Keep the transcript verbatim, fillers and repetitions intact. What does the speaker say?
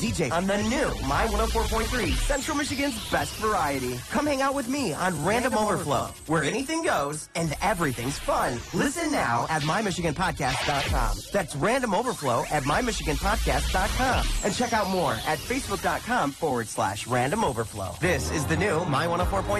D J on the new My one oh four point three, Central Michigan's best variety. Come hang out with me on Random, Random Overflow, Overflow, where anything goes and everything's fun. Listen now at my michigan podcast dot com. That's Random Overflow at my michigan podcast dot com. And check out more at facebook dot com forward slash Random Overflow. This is the new My one oh four point three